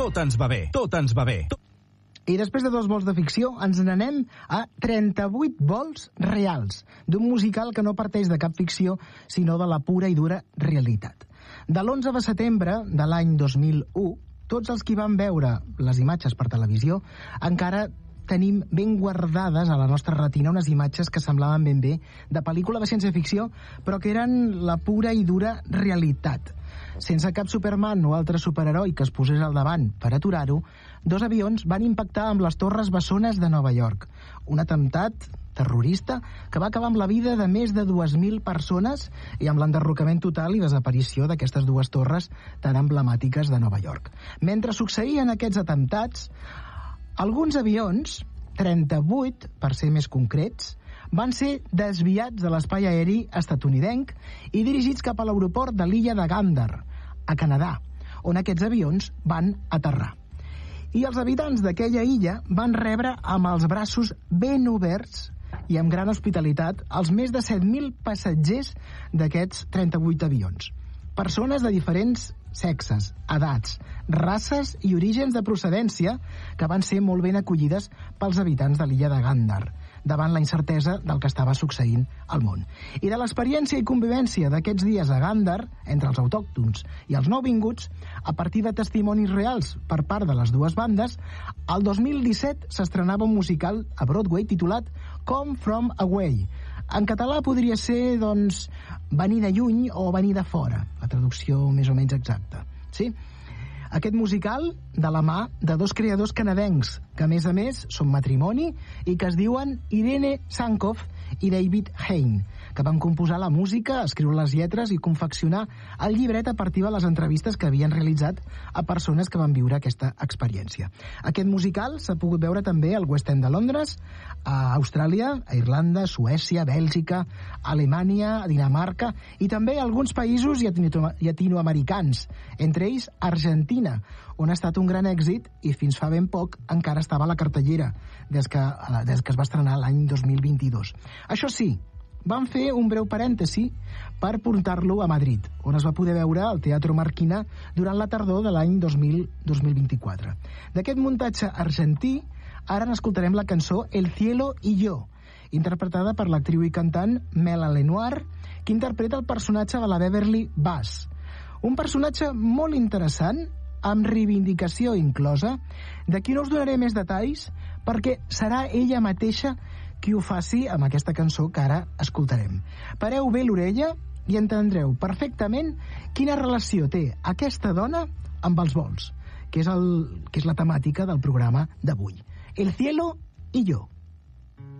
Tot ens va bé. Tot ens va bé. I després de 2 vols de ficció, ens n'anem a 38 vols reals, d'un musical que no parteix de cap ficció, sinó de la pura i dura realitat. De l'11 de setembre de l'any 2001, tots els que van veure les imatges per televisió encara tenim ben guardades a la nostra retina unes imatges que semblaven ben bé de pel·lícula de ciència-ficció, però que eren la pura i dura realitat. Sense cap Superman o altre superheroi que es posés al davant per aturar-ho, 2 avions van impactar amb les Torres Bessones de Nova York. Un atemptat terrorista que va acabar amb la vida de més de 2.000 persones i amb l'enderrocament total i desaparició d'aquestes 2 torres tan emblemàtiques de Nova York. Mentre succeïen aquests atemptats, alguns avions, 38 per ser més concrets, van ser desviats de l'espai aeri estatunidenc i dirigits cap a l'aeroport de l'illa de Gander, a Canadà, on aquests avions van aterrar. I els habitants d'aquella illa van rebre amb els braços ben oberts i amb gran hospitalitat els més de 7.000 passatgers d'aquests 38 avions. Persones de diferents sexes, edats, races i orígens de procedència que van ser molt ben acollides pels habitants de l'illa de Gander davant la incertesa del que estava succeint al món. I de l'experiència i convivència d'aquests dies a Gander, entre els autòctons i els nouvinguts, a partir de testimonis reals per part de les 2 bandes, el 2017 s'estrenava un musical a Broadway titulat Come From Away. En català podria ser, doncs, venir de lluny o venir de fora, la traducció més o menys exacta. Sí? Aquest musical de la mà de 2 creadors canadencs, que a més són matrimoni i que es diuen Irene Sankoff i David Hein, que van composar la música, escriure les lletres i confeccionar el llibret a partir de les entrevistes que havien realitzat a persones que van viure aquesta experiència. Aquest musical s'ha pogut veure també al West End de Londres, a Austràlia, a Irlanda, Suècia, Bèlgica, Alemanya, a Dinamarca i també a alguns països llatinoamericans, entre ells Argentina, on ha estat un gran èxit i fins fa ben poc encara estava a la cartellera des que es va estrenar l'any 2022. Això sí, van fer un breu parèntesi per portar-lo a Madrid, on es va poder veure al Teatro Marquina durant la tardor de l'any 2024. D'aquest muntatge argentí, ara n'escoltarem la cançó El cielo y yo, interpretada per l'actriu i cantant Mela Lenoir, que interpreta el personatge de la Beverly Bass. Un personatge molt interessant, amb reivindicació inclosa, de qui no us donaré més detalls, perquè serà ella mateixa qui ho faci amb aquesta cançó que ara escoltarem. Pareu bé l'orella i entendreu perfectament quina relació té aquesta dona amb els vols, que és la temàtica del programa d'avui. El cielo y yo.